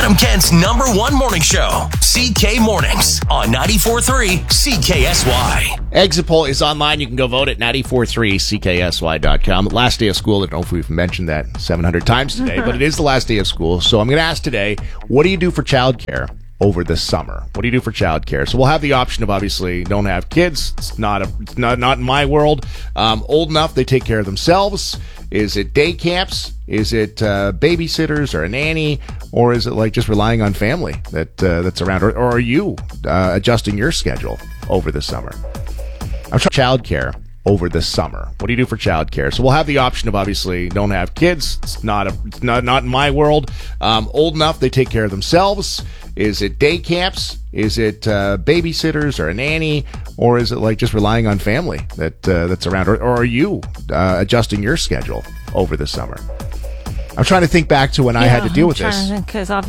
Adam Kent's #1 morning show, CK Mornings on 94.3 CKSY. Exit poll is online. You can go vote at 943CKSY.com. Last day of school. I don't know if we've mentioned that 700 times today, but it is the last day of school. So I'm going to ask today, what do you do for childcare over the summer? What do you do for childcare? So we'll have the option of, obviously, don't have kids. It's not in my world. Old enough, they take care of themselves. Is it day camps? Is it babysitters or a nanny? Or is it like just relying on family that's around? Or are you adjusting your schedule over the summer? I'm trying childcare over the summer. What do you do for childcare? So we'll have the option of, obviously, don't have kids. It's not in my world. Old enough, they take care of themselves. Is it day camps? Is it babysitters or a nanny? Or is it like just relying on family that's around? Or are you adjusting your schedule over the summer? I'm trying to think back to when I had to deal with this. Because